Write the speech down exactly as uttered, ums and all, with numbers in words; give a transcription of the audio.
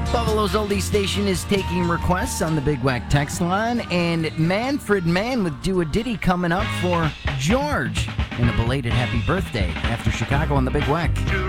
Buffalo's Oldie Station is taking requests on the Big Wack text line, and Manfred Mann with Do a Ditty coming up for George. And a belated happy birthday after Chicago on the Big Wack.